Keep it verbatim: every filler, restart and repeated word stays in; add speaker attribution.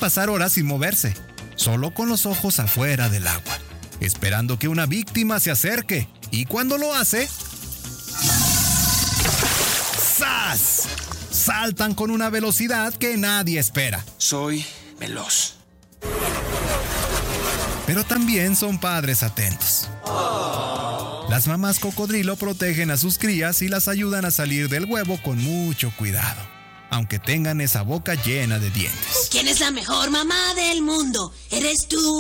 Speaker 1: pasar horas sin moverse, solo con los ojos afuera del agua, esperando que una víctima se acerque. Y cuando lo hace, ¡zas! Saltan con una velocidad que nadie espera.
Speaker 2: Soy veloz.
Speaker 1: Pero también son padres atentos. Las mamás cocodrilo protegen a sus crías y las ayudan a salir del huevo con mucho cuidado, aunque tengan esa boca llena de dientes.
Speaker 3: ¿Quién es la mejor mamá del mundo? ¿Eres tú